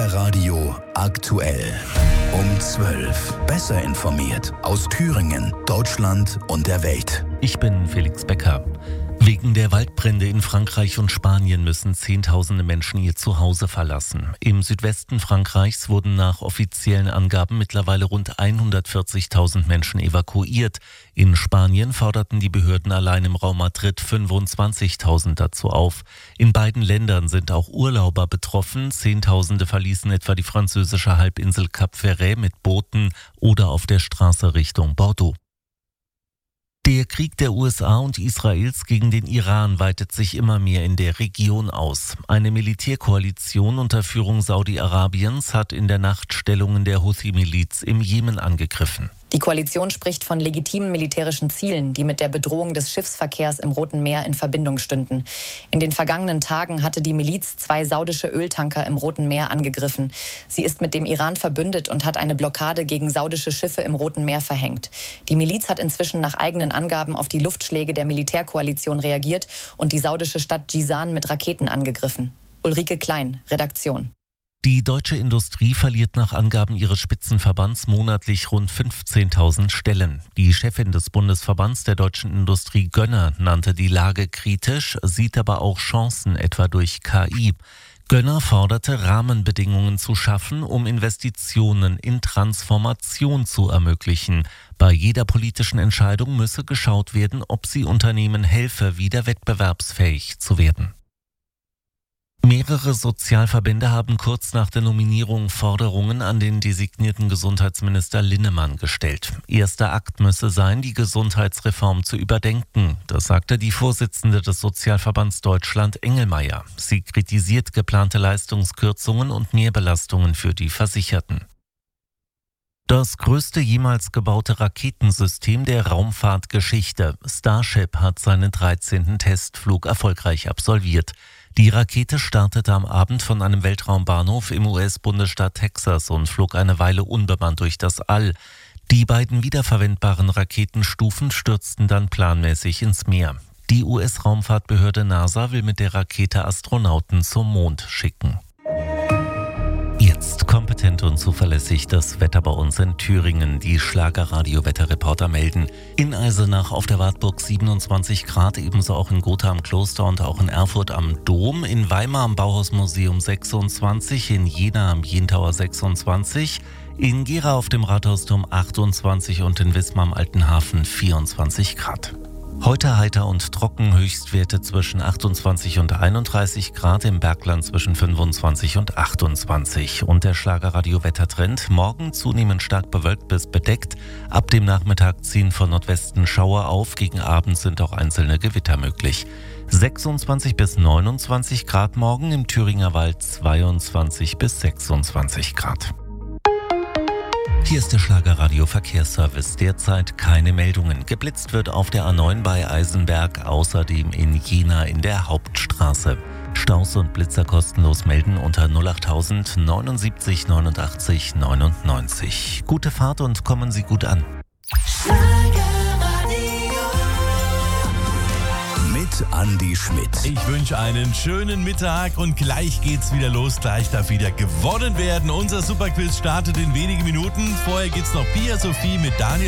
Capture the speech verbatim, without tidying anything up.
Schlagerradio aktuell. Um zwölf. Besser informiert aus Thüringen, Deutschland und der Welt. Ich bin Felix Becker. Wegen der Waldbrände in Frankreich und Spanien müssen Zehntausende Menschen ihr Zuhause verlassen. Im Südwesten Frankreichs wurden nach offiziellen Angaben mittlerweile rund hundertvierzigtausend Menschen evakuiert. In Spanien forderten die Behörden allein im Raum Madrid fünfundzwanzigtausend dazu auf. In beiden Ländern sind auch Urlauber betroffen. Zehntausende verließen etwa die französische Halbinsel Cap Ferret mit Booten oder auf der Straße Richtung Bordeaux. Der Krieg der U S A und Israels gegen den Iran weitet sich immer mehr in der Region aus. Eine Militärkoalition unter Führung Saudi-Arabiens hat in der Nacht Stellungen der Houthi-Miliz im Jemen angegriffen. Die Koalition spricht von legitimen militärischen Zielen, die mit der Bedrohung des Schiffsverkehrs im Roten Meer in Verbindung stünden. In den vergangenen Tagen hatte die Miliz zwei saudische Öltanker im Roten Meer angegriffen. Sie ist mit dem Iran verbündet und hat eine Blockade gegen saudische Schiffe im Roten Meer verhängt. Die Miliz hat inzwischen nach eigenen Angaben auf die Luftschläge der Militärkoalition reagiert und die saudische Stadt Jizan mit Raketen angegriffen. Ulrike Klein, Redaktion. Die deutsche Industrie verliert nach Angaben ihres Spitzenverbands monatlich rund fünfzehntausend Stellen. Die Chefin des Bundesverbands der deutschen Industrie, Gönner, nannte die Lage kritisch, sieht aber auch Chancen, etwa durch K I. Gönner forderte, Rahmenbedingungen zu schaffen, um Investitionen in Transformation zu ermöglichen. Bei jeder politischen Entscheidung müsse geschaut werden, ob sie Unternehmen helfe, wieder wettbewerbsfähig zu werden. Mehrere Sozialverbände haben kurz nach der Nominierung Forderungen an den designierten Gesundheitsminister Linnemann gestellt. Erster Akt müsse sein, die Gesundheitsreform zu überdenken. Das sagte die Vorsitzende des Sozialverbands Deutschland, Engelmeier. Sie kritisiert geplante Leistungskürzungen und Mehrbelastungen für die Versicherten. Das größte jemals gebaute Raketensystem der Raumfahrtgeschichte, Starship, hat seinen dreizehnten Testflug erfolgreich absolviert. Die Rakete startete am Abend von einem Weltraumbahnhof im U S-Bundesstaat Texas und flog eine Weile unbemannt durch das All. Die beiden wiederverwendbaren Raketenstufen stürzten dann planmäßig ins Meer. Die U S-Raumfahrtbehörde NASA will mit der Rakete Astronauten zum Mond schicken. Jetzt kompetent und zuverlässig das Wetter bei uns in Thüringen. Die Schlagerradio-Wetterreporter melden: in Eisenach auf der Wartburg siebenundzwanzig Grad, ebenso auch in Gotha am Kloster und auch in Erfurt am Dom, in Weimar am Bauhausmuseum sechsundzwanzig, in Jena am Jentauer sechsundzwanzig, in Gera auf dem Rathausturm achtundzwanzig und in Wismar am Altenhafen vierundzwanzig Grad. Heute heiter und trocken, Höchstwerte zwischen achtundzwanzig und einunddreißig Grad, im Bergland zwischen fünfundzwanzig und achtundzwanzig. Und der Schlagerradio-Wettertrend: morgen zunehmend stark bewölkt bis bedeckt. Ab dem Nachmittag ziehen von Nordwesten Schauer auf, gegen Abend sind auch einzelne Gewitter möglich. sechsundzwanzig bis neunundzwanzig Grad morgen, im Thüringer Wald zweiundzwanzig bis sechsundzwanzig Grad. Hier ist der Schlagerradio Verkehrsservice. Derzeit keine Meldungen. Geblitzt wird auf der A neun bei Eisenberg, außerdem in Jena in der Hauptstraße. Staus und Blitzer kostenlos melden unter null achttausend neunundsiebzig neunundachtzig neunundneunzig. Gute Fahrt und kommen Sie gut an. Mit Andi Schmidt. Ich wünsche einen schönen Mittag und gleich geht's wieder los. Gleich darf wieder gewonnen werden. Unser Superquiz startet in wenigen Minuten. Vorher geht's noch Pia Sophie mit Daniel